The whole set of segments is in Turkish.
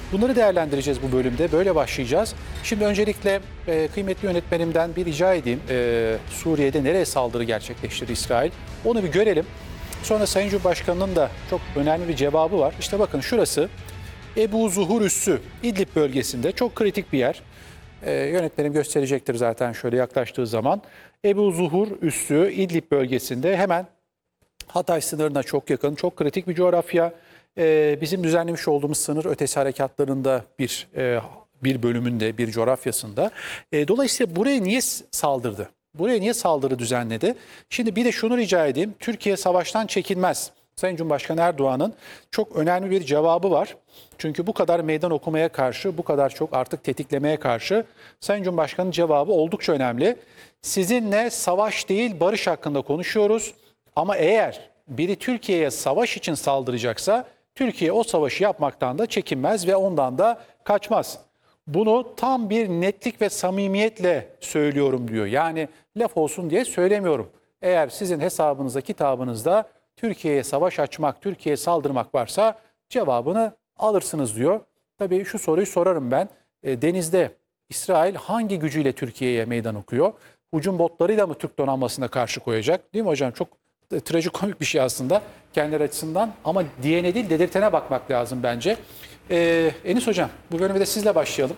Bunları değerlendireceğiz bu bölümde. Böyle başlayacağız. Şimdi öncelikle kıymetli yönetmenimden bir rica edeyim. Suriye'de nereye saldırı gerçekleştirdi İsrail? Onu bir görelim. Sonra Sayın Cumhurbaşkanı'nın da çok önemli bir cevabı var. İşte bakın şurası Ebu Zuhur Üssü, İdlib bölgesinde çok kritik bir yer. Yönetmenim gösterecektir zaten şöyle yaklaştığı zaman. Ebu Zuhur Üssü, İdlib bölgesinde hemen Hatay sınırına çok yakın, çok kritik bir coğrafya. Bizim düzenlemiş olduğumuz sınır ötesi harekatlarında bir bölümünde, bir coğrafyasında. Dolayısıyla buraya niye saldırdı? Buraya niye saldırı düzenledi? Şimdi bir de şunu rica edeyim. Türkiye savaştan çekinmez. Sayın Cumhurbaşkanı Erdoğan'ın çok önemli bir cevabı var. Çünkü bu kadar meydan okumaya karşı, bu kadar çok artık tetiklemeye karşı Sayın Cumhurbaşkanı'nın cevabı oldukça önemli. Sizinle savaş değil barış hakkında konuşuyoruz. Ama eğer biri Türkiye'ye savaş için saldıracaksa Türkiye o savaşı yapmaktan da çekinmez ve ondan da kaçmaz. Bunu tam bir netlik ve samimiyetle söylüyorum diyor. Yani laf olsun diye söylemiyorum. Eğer sizin hesabınızda, kitabınızda Türkiye'ye savaş açmak, Türkiye'ye saldırmak varsa cevabını alırsınız diyor. Tabii şu soruyu sorarım ben. Denizde İsrail hangi gücüyle Türkiye'ye meydan okuyor? Hücum botlarıyla mı Türk donanmasına karşı koyacak? Değil mi hocam? Çok trajikomik bir şey aslında kendileri açısından. Ama diyene değil dedirtene bakmak lazım bence. Enis hocam bu bölümde sizle başlayalım.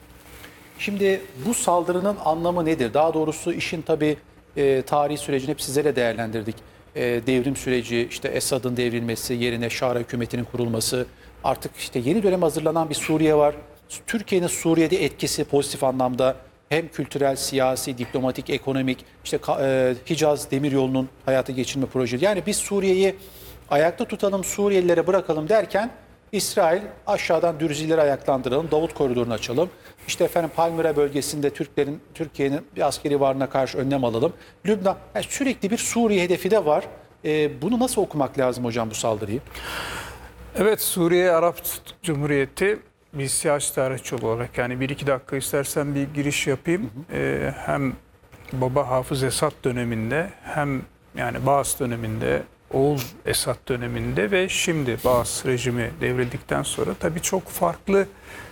Şimdi bu saldırının anlamı nedir? Daha doğrusu işin tabii tarihi sürecini hep sizlere değerlendirdik. Devrim süreci, işte Esad'ın devrilmesi, yerine Şara hükümetinin kurulması, artık işte yeni dönem hazırlanan bir Suriye var. Türkiye'nin Suriye'de etkisi pozitif anlamda hem kültürel, siyasi, diplomatik, ekonomik, işte Hicaz Demiryolu'nun hayata geçirme projesi. Yani biz Suriye'yi ayakta tutalım, Suriyelilere bırakalım derken İsrail aşağıdan Dürzileri ayaklandıralım, Davut Koridoru'nu açalım. İşte efendim Palmyra bölgesinde Türkiye'nin bir askeri varlığına karşı önlem alalım. Lübnan, yani sürekli bir Suriye hedefi de var. Bunu nasıl okumak lazım hocam bu saldırıyı? Evet, Suriye Arap Cumhuriyeti bir siyasi tarihçi olarak yani bir iki dakika istersen bir giriş yapayım. Hem baba Hafız Esad döneminde hem yani Baas döneminde, oğul Esad döneminde ve şimdi Baas rejimi devrildikten sonra tabii çok farklı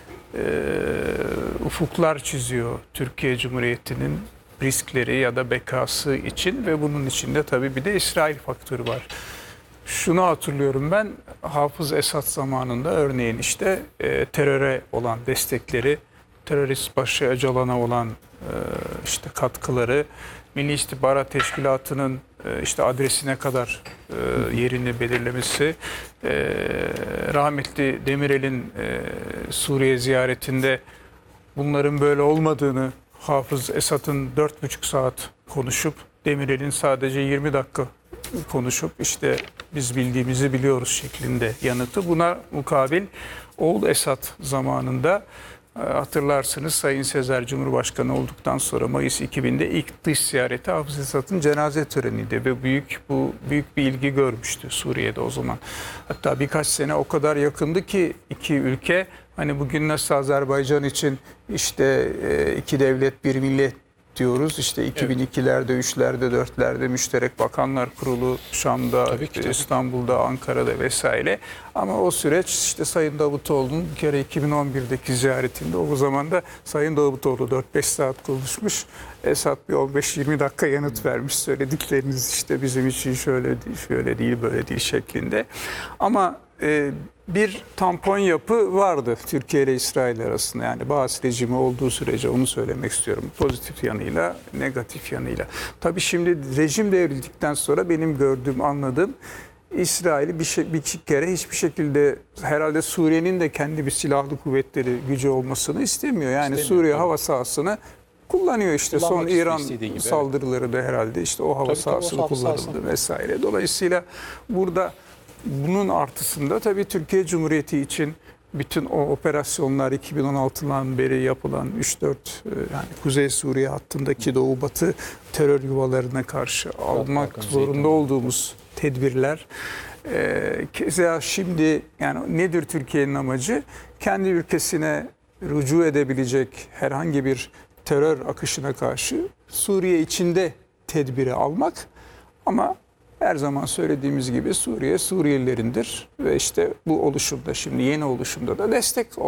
ufuklar çiziyor Türkiye Cumhuriyeti'nin riskleri ya da bekası için ve bunun içinde tabii bir de İsrail faktörü var. Şunu hatırlıyorum ben Hafız Esad zamanında örneğin işte teröre olan destekleri, terörist başı Öcalan'a olan işte katkıları, Milli İstihbarat Teşkilatı'nın işte adresine kadar yerini belirlemesi, rahmetli Demirel'in Suriye ziyaretinde bunların böyle olmadığını Hafız Esad'ın 4,5 saat konuşup Demirel'in sadece 20 dakika konuşup işte biz bildiğimizi biliyoruz şeklinde yanıtı. Buna mukabil oğul Esad zamanında hatırlarsınız Sayın Sezer Cumhurbaşkanı olduktan sonra Mayıs 2000'de ilk dış ziyareti Hafız Esad'ın cenaze töreniydi ve büyük bir ilgi görmüştü Suriye'de o zaman. Hatta birkaç sene o kadar yakındı ki iki ülke hani bugün nasıl Azerbaycan için işte iki devlet bir millet diyoruz. İşte 2002'lerde, 3'lerde, 4'lerde Müşterek Bakanlar Kurulu Şam'da, tabii. İstanbul'da, Ankara'da vesaire. Ama o süreç işte Sayın Davutoğlu'nun bir kere 2011'deki ziyaretinde o zaman da Sayın Davutoğlu 4-5 saat konuşmuş. Esad bir 15-20 dakika yanıt vermiş. Söyledikleriniz işte bizim için şöyle değil, böyle değil şeklinde. Ama bir tampon yapı vardı Türkiye ile İsrail arasında. Yani Baas rejimi olduğu sürece onu söylemek istiyorum. Pozitif yanıyla, negatif yanıyla. Tabii şimdi rejim devrildikten sonra benim gördüğüm, anladığım İsrail'i bir kere hiçbir şekilde herhalde Suriye'nin de kendi bir silahlı kuvvetleri gücü olmasını istemiyor. Yani Suriye hava sahasını kullanıyor işte. Son İran saldırıları da herhalde işte o hava sahasını kullanıldı vesaire. Dolayısıyla burada bunun artısında tabii Türkiye Cumhuriyeti için bütün o operasyonlar 2016'dan beri yapılan 3-4 yani Kuzey Suriye hattındaki Doğu Batı terör yuvalarına karşı almak zorunda olduğumuz tedbirler. Keza şimdi yani nedir Türkiye'nin amacı? Kendi ülkesine rücu edebilecek herhangi bir terör akışına karşı Suriye içinde tedbiri almak ama her zaman söylediğimiz gibi Suriye Suriyelilerindir ve işte bu oluşumda şimdi yeni oluşumda da destek